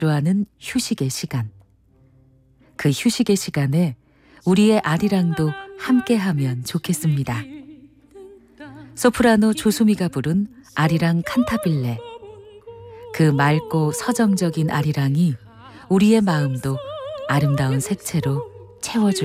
하는 휴식의 시간. 그 휴식의 시간에 우리의 아리랑도 함께하면 좋겠습니다. 소프라노 조수미가 부른 아리랑 칸타빌레. 그 맑고 서정적인 아리랑이 우리의 마음도 아름다운 색채로 채워줄